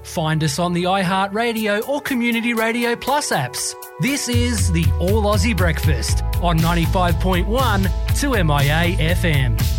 Find us on the iHeartRadio or Community Radio Plus apps. This is the All Aussie Breakfast on 95.1 2MIA FM.